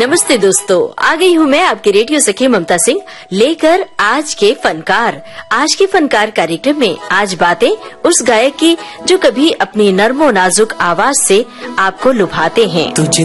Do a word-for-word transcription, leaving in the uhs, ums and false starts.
नमस्ते दोस्तों, आ गई हूँ मैं आपके रेडियो सखी ममता सिंह लेकर आज के फनकार। आज के फनकार कार्यक्रम में आज बातें उस गायक की जो कभी अपनी नर्मो नाजुक आवाज से आपको लुभाते हैं।